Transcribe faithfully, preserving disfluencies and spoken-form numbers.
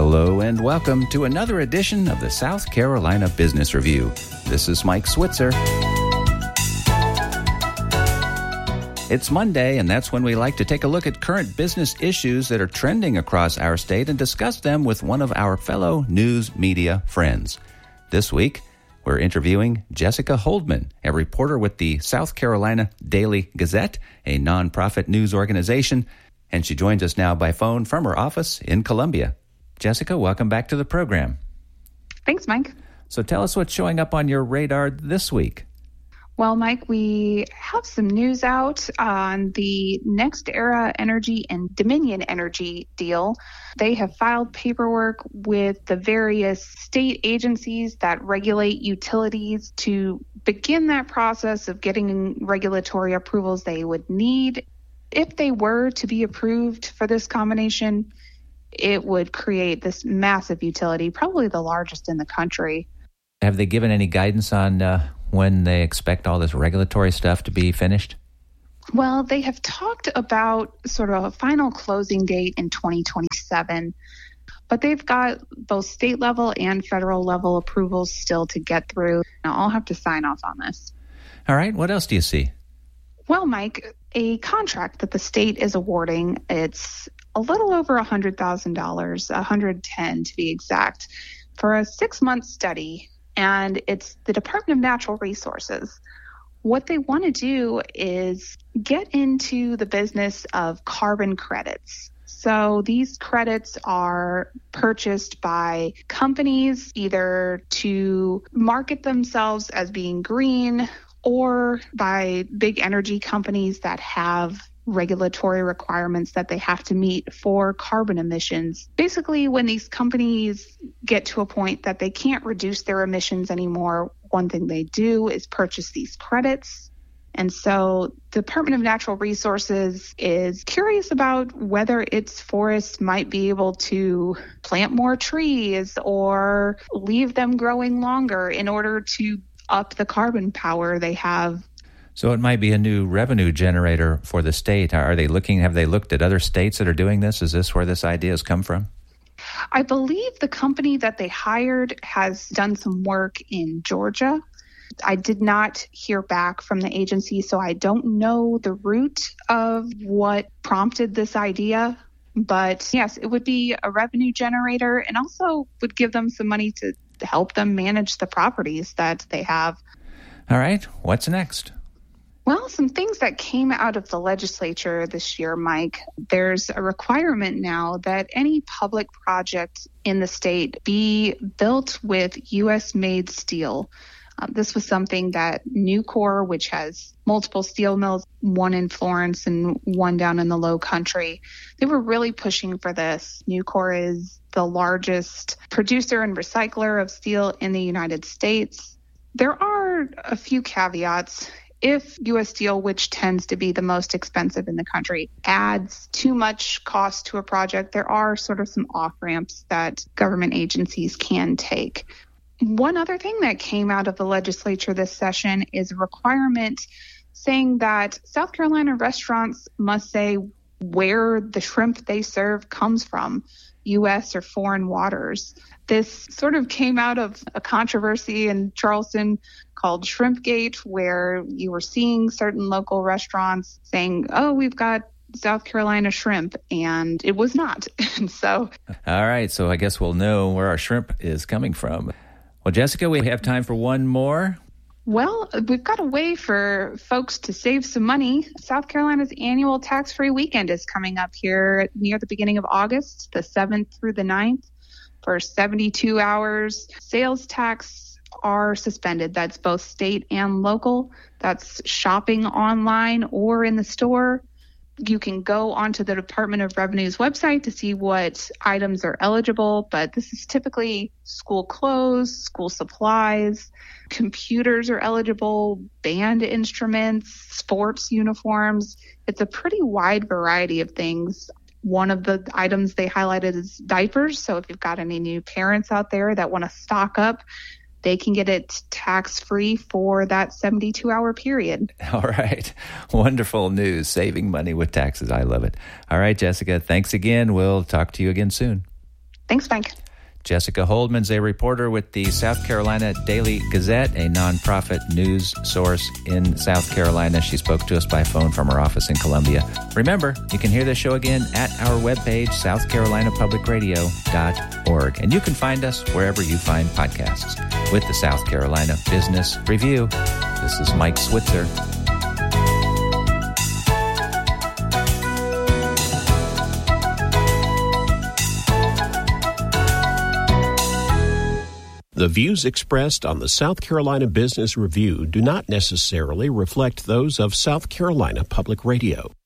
Hello and welcome to another edition of the South Carolina Business Review. This is Mike Switzer. It's Monday, and that's when we like to take a look at current business issues that are trending across our state and discuss them with one of our fellow news media friends. This week, we're interviewing Jessica Holdman, a reporter with the South Carolina Daily Gazette, a nonprofit news organization, and she joins us now by phone from her office in Columbia. Jessica, welcome back to the program. Thanks, Mike. So tell us what's showing up on your radar this week. Well, Mike, we have some news out on the NextEra Energy and Dominion Energy deal. They have filed paperwork with the various state agencies that regulate utilities to begin that process of getting regulatory approvals they would need. If they were to be approved for this combination, it would create this massive utility, probably the largest in the country. Have they given any guidance on uh, when they expect all this regulatory stuff to be finished? Well, they have talked about sort of a final closing date in twenty twenty-seven, but they've got both state level and federal level approvals still to get through. Now, I'll have to sign off on this. All right. What else do you see? Well, Mike, a contract that the state is awarding, it's a little over one hundred thousand dollars, one hundred ten thousand dollars to be exact, for a six-month study, and it's the Department of Natural Resources. What they want to do is get into the business of carbon credits. So these credits are purchased by companies either to market themselves as being green or by big energy companies that have regulatory requirements that they have to meet for carbon emissions. Basically, when these companies get to a point that they can't reduce their emissions anymore, one thing they do is purchase these credits. And so the Department of Natural Resources is curious about whether its forests might be able to plant more trees or leave them growing longer in order to up the carbon power they have. So it might be a new revenue generator for the state. Are they looking, have they looked at other states that are doing this? Is this where this idea has come from? I believe the company that they hired has done some work in Georgia. I did not hear back from the agency, so I don't know the root of what prompted this idea. But yes, it would be a revenue generator and also would give them some money to help them manage the properties that they have. All right. What's next? Well, some things that came out of the legislature this year, Mike. There's a requirement now that any public project in the state be built with U S-made steel. Uh, this was something that Nucor, which has multiple steel mills, one in Florence and one down in the Low Country, they were really pushing for this. Nucor is the largest producer and recycler of steel in the United States. There are a few caveats. If U S Steel, which tends to be the most expensive in the country, adds too much cost to a project, there are sort of some off-ramps that government agencies can take. One other thing that came out of the legislature this session is a requirement saying that South Carolina restaurants must say where the shrimp they serve comes from, U S or foreign waters. This sort of came out of a controversy in Charleston called Shrimpgate, where you were seeing certain local restaurants saying, oh, we've got South Carolina shrimp, and it was not. And so, all right, so I guess we'll know where our shrimp is coming from. Well, Jessica, we have time for one more. Well, we've got a way for folks to save some money. South Carolina's annual tax-free weekend is coming up here near the beginning of August, the seventh through the ninth, for seventy-two hours. Sales tax are suspended. That's both state and local. That's shopping online or in the store. You can go onto the Department of Revenue's website to see what items are eligible, but this is typically school clothes, school supplies, computers are eligible, band instruments, sports uniforms. It's a pretty wide variety of things. One of the items they highlighted is diapers. So if you've got any new parents out there that want to stock up, they can get it tax-free for that seventy-two hour period. All right. Wonderful news. Saving money with taxes. I love it. All right, Jessica, thanks again. We'll talk to you again soon. Thanks, Mike. Jessica Holdman's a reporter with the South Carolina Daily Gazette, a nonprofit news source in South Carolina. She spoke to us by phone from her office in Columbia. Remember, you can hear the show again at our webpage, south carolina public radio dot org. And you can find us wherever you find podcasts. With the South Carolina Business Review, this is Mike Switzer. The views expressed on the South Carolina Business Review do not necessarily reflect those of South Carolina Public Radio.